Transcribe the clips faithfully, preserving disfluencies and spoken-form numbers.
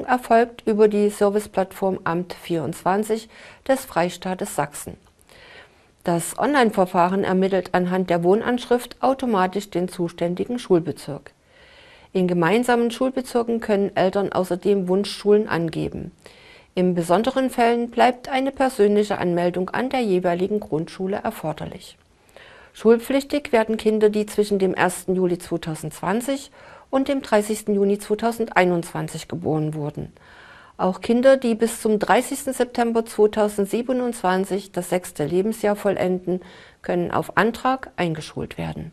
Anmeldung erfolgt über die Serviceplattform Amt vierundzwanzig des Freistaates Sachsen. Das Online-Verfahren ermittelt anhand der Wohnanschrift automatisch den zuständigen Schulbezirk. In gemeinsamen Schulbezirken können Eltern außerdem Wunschschulen angeben. In besonderen Fällen bleibt eine persönliche Anmeldung an der jeweiligen Grundschule erforderlich. Schulpflichtig werden Kinder, die zwischen dem ersten Juli zweitausendzwanzig und dem dreißigsten Juni zweitausendeinundzwanzig geboren wurden. Auch Kinder, die bis zum dreißigsten September zweitausendsiebenundzwanzig das sechste Lebensjahr vollenden, können auf Antrag eingeschult werden.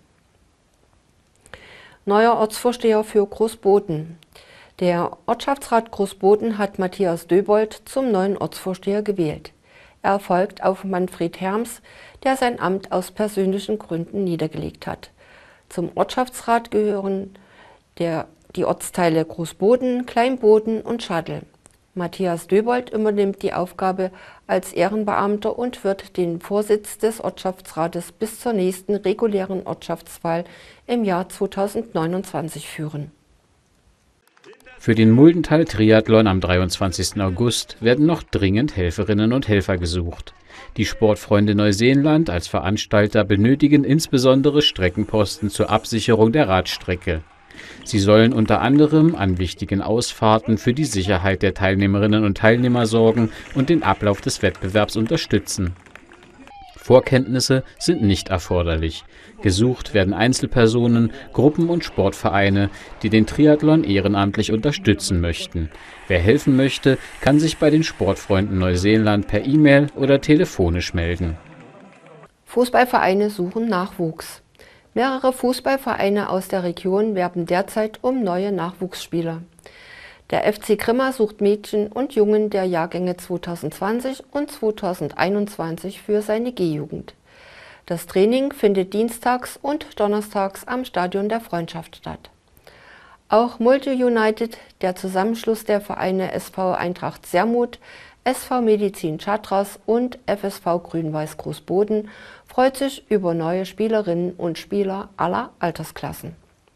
Neuer Ortsvorsteher für Großboden. Der Ortschaftsrat Großboden hat Matthias Döbold zum neuen Ortsvorsteher gewählt. Er folgt auf Manfred Herms, der sein Amt aus persönlichen Gründen niedergelegt hat. Zum Ortschaftsrat gehören der, die Ortsteile Großboden, Kleinboden und Schadl. Matthias Döbold übernimmt die Aufgabe als Ehrenbeamter und wird den Vorsitz des Ortschaftsrates bis zur nächsten regulären Ortschaftswahl im Jahr zweitausendneunundzwanzig führen. Für den Muldental-Triathlon am dreiundzwanzigsten August werden noch dringend Helferinnen und Helfer gesucht. Die Sportfreunde Neuseeland als Veranstalter benötigen insbesondere Streckenposten zur Absicherung der Radstrecke. Sie sollen unter anderem an wichtigen Ausfahrten für die Sicherheit der Teilnehmerinnen und Teilnehmer sorgen und den Ablauf des Wettbewerbs unterstützen. Vorkenntnisse sind nicht erforderlich. Gesucht werden Einzelpersonen, Gruppen und Sportvereine, die den Triathlon ehrenamtlich unterstützen möchten. Wer helfen möchte, kann sich bei den Sportfreunden Neuseeland per E-Mail oder telefonisch melden. Fußballvereine suchen Nachwuchs. Mehrere Fußballvereine aus der Region werben derzeit um neue Nachwuchsspieler. Der F C Grimma sucht Mädchen und Jungen der Jahrgänge zweitausendzwanzig und zweitausendeinundzwanzig für seine G-Jugend. Das Training findet dienstags und donnerstags am Stadion der Freundschaft statt. Auch Multi United, der Zusammenschluss der Vereine S V Eintracht Sermut, S V Medizin Chatras und F S V Grün-Weiß Großboden, freut sich über neue Spielerinnen und Spieler aller Altersklassen.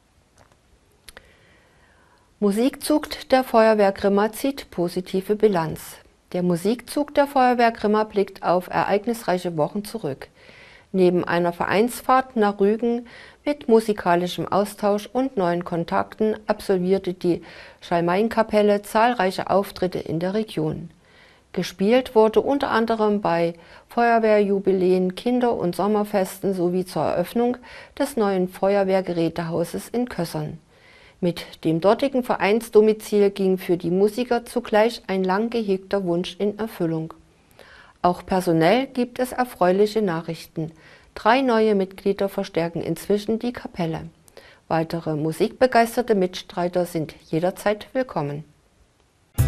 Musikzug der Feuerwehr Grimma zieht positive Bilanz. Der Musikzug der Feuerwehr Grimma blickt auf ereignisreiche Wochen zurück. Neben einer Vereinsfahrt nach Rügen mit musikalischem Austausch und neuen Kontakten absolvierte die Schalmein-Kapelle zahlreiche Auftritte in der Region. Gespielt wurde unter anderem bei Feuerwehrjubiläen, Kinder- und Sommerfesten sowie zur Eröffnung des neuen Feuerwehrgerätehauses in Kössern. Mit dem dortigen Vereinsdomizil ging für die Musiker zugleich ein lang gehegter Wunsch in Erfüllung. Auch personell gibt es erfreuliche Nachrichten. Drei neue Mitglieder verstärken inzwischen die Kapelle. Weitere musikbegeisterte Mitstreiter sind jederzeit willkommen.